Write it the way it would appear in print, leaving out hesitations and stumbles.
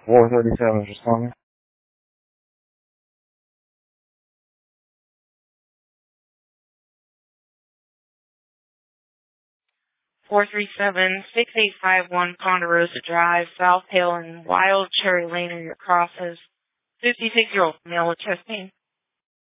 437 is responding. 437-6851 Ponderosa Drive, South Hill and Wild Cherry Lane are your crosses. 56-year-old male with chest pain.